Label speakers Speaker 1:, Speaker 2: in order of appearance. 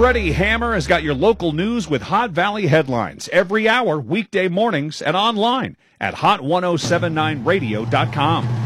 Speaker 1: Freddie Hammer has got your local news with Hot Valley headlines every hour, weekday mornings, and online at hot1079radio.com.